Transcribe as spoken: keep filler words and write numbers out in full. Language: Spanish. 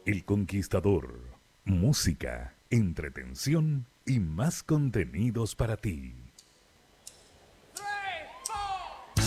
El Conquistador. Música, entretención y más contenidos para ti.